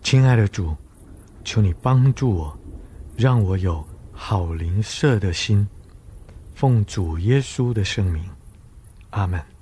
亲爱的主，求你帮助我，让我有好邻舍的心。奉主耶稣的圣名，阿们。